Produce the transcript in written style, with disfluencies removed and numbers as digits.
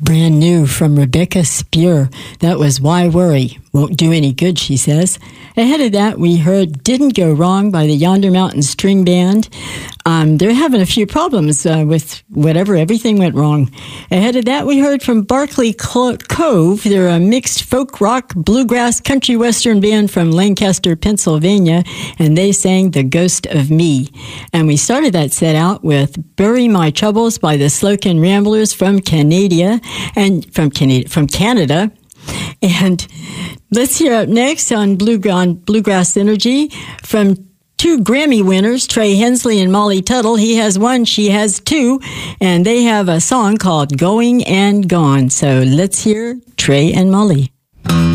Brand new from Rebecca Spear. That was Why Worry? Won't do any good, she says. Ahead of that, we heard Didn't Go Wrong by the Yonder Mountain String Band. They're having a few problems with everything went wrong. Ahead of that, we heard from Barclay Cove. They're a mixed folk rock, bluegrass, country western band from Lancaster, Pennsylvania, and they sang The Ghost of Me. And we started that set out with Bury My Troubles by the Slocan Ramblers from Canada. And let's hear up next on Bluegrass Energy from two Grammy winners, Trey Hensley and Molly Tuttle. He has one, she has two, and they have a song called Going and Gone. So let's hear Trey and Molly.